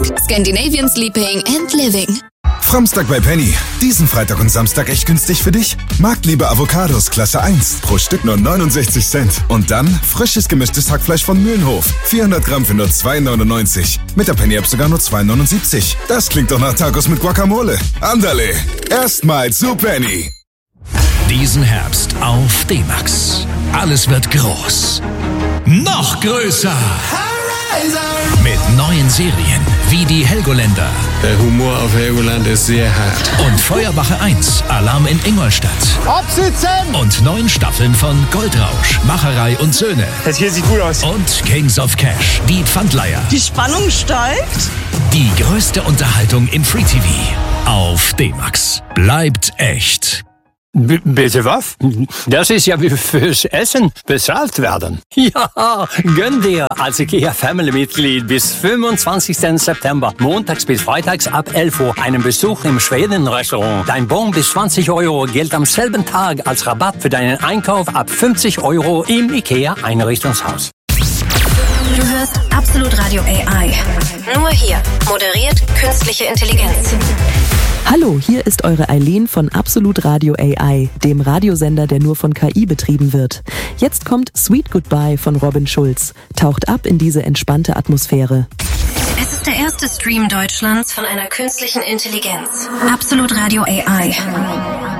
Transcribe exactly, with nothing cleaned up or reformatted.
Scandinavian Sleeping and Living. Framstag bei Penny. Diesen Freitag und Samstag echt günstig für dich? Marktliebe Avocados Klasse eins. Pro Stück nur neunundsechzig Cent. Und dann frisches gemischtes Hackfleisch von Mühlenhof. vierhundert Gramm für nur zwei neunundneunzig. Mit der Penny-App sogar nur zwei neunundsiebzig. Das klingt doch nach Tacos mit Guacamole. Andale. Erstmal zu Penny. Diesen Herbst auf D-Max. Alles wird groß. Noch größer. Mit neuen Serien wie die Helgoländer. Der Humor auf Helgoland ist sehr hart. Und Feuerwache eins, Alarm in Ingolstadt. Absitzen! Und neun Staffeln von Goldrausch, Macherei und Söhne. Das hier sieht gut aus. Und Kings of Cash, die Pfandleiher. Die Spannung steigt. Die größte Unterhaltung im Free-T V. Auf D-Max. Bleibt echt. B- bitte was? Das ist ja wie fürs Essen bezahlt werden. Ja, gönn dir als IKEA Family-Mitglied bis fünfundzwanzigsten September, montags bis freitags ab elf Uhr, einen Besuch im Schweden-Restaurant. Dein Bon bis zwanzig Euro gilt am selben Tag als Rabatt für deinen Einkauf ab fünfzig Euro im IKEA-Einrichtungshaus. Du hörst Absolut Radio A I. Nur hier. Moderiert künstliche Intelligenz. Hallo, hier ist eure Eileen von Absolut Radio A I, dem Radiosender, der nur von K I betrieben wird. Jetzt kommt Sweet Goodbye von Robin Schulz. Taucht ab in diese entspannte Atmosphäre. Es ist der erste Stream Deutschlands von einer künstlichen Intelligenz. Absolut Radio A I.